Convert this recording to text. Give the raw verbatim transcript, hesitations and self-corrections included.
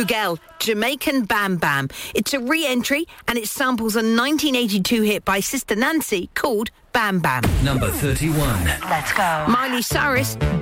Bugel, Jamaican Bam Bam. It's a re-entry and it samples a nineteen eighty-two hit by Sister Nancy called Bam Bam. Number thirty-one. Let's go. Miley Cyrus,